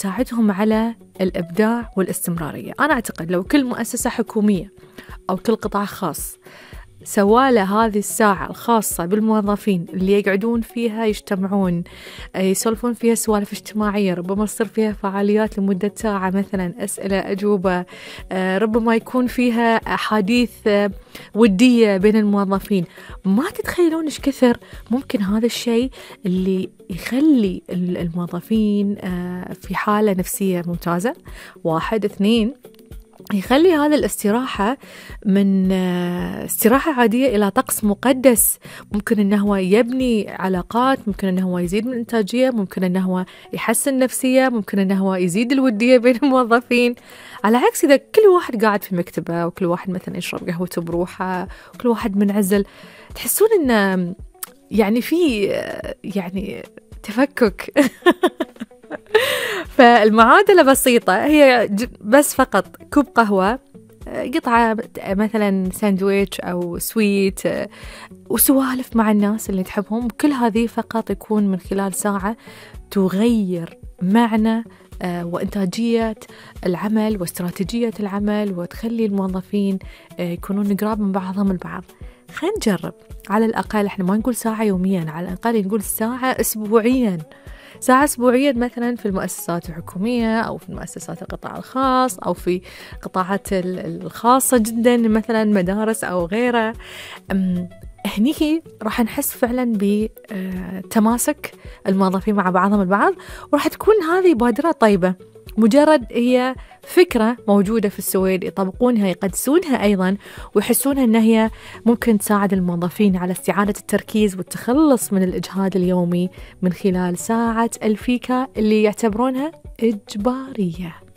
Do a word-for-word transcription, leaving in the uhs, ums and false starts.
يساعدهم على الإبداع والاستمرارية. أنا أعتقد لو كل مؤسسة حكومية أو كل قطاع خاص سواله هذه الساعة الخاصة بالموظفين اللي يقعدون فيها يجتمعون يسولفون فيها سوالف اجتماعية، ربما تصير فيها فعاليات لمدة ساعة مثلا، أسئلة أجوبة، ربما يكون فيها أحاديث ودية بين الموظفين، ما تتخيلون إيش كثر ممكن هذا الشيء اللي يخلي الموظفين في حالة نفسية ممتازة. واحد اثنين، يخلي هذا الاستراحة من استراحة عادية إلى طقس مقدس. ممكن أنه هو يبني علاقات، ممكن أنه هو يزيد من الإنتاجية، ممكن أنه هو يحسن نفسية، ممكن أنه هو يزيد الودية بين الموظفين. على عكس إذا كل واحد قاعد في مكتبه وكل واحد مثلا يشرب قهوته بروحه وكل واحد منعزل، تحسون أنه يعني في يعني تفكك. فالمعادلة بسيطة، هي بس فقط كوب قهوة، قطعة مثلا ساندويتش أو سويت، وسوالف مع الناس اللي تحبهم. كل هذه فقط يكون من خلال ساعة تغير معنى وإنتاجية العمل واستراتيجية العمل، وتخلي الموظفين يكونون قراب من بعضهم البعض. خلينا نجرب على الأقل، احنا ما نقول ساعة يوميا، على الأقل نقول ساعة أسبوعيا. ساعة أسبوعيا مثلا في المؤسسات الحكومية أو في المؤسسات القطاع الخاص أو في قطاعات الخاصة جدا مثلا مدارس أو غيره. هني راح نحس فعلا بتماسك الموظفين مع بعضهم البعض، وراح تكون هذه بادرة طيبة. مجرد هي فكرة موجودة في السويد يطبقونها يقدسونها أيضا، ويحسونها أنها هي ممكن تساعد الموظفين على استعادة التركيز والتخلص من الإجهاد اليومي من خلال ساعة الفيكا اللي يعتبرونها إجبارية.